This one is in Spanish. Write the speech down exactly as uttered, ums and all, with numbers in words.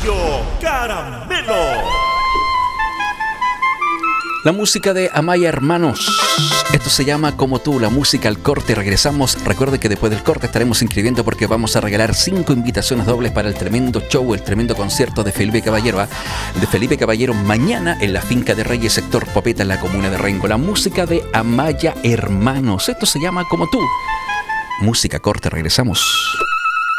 Radio Caramelo. La música de Amaya Hermanos. Esto se llama Como Tú, la música al corte. Regresamos. Recuerde que después del corte estaremos inscribiendo porque vamos a regalar cinco invitaciones dobles para el tremendo show, el tremendo concierto de Felipe Caballero. ¿eh? De Felipe Caballero mañana en la Finca de Reyes, sector Popeta, en la comuna de Rengo. La música de Amaya Hermanos. Esto se llama Como Tú. Música corte, regresamos.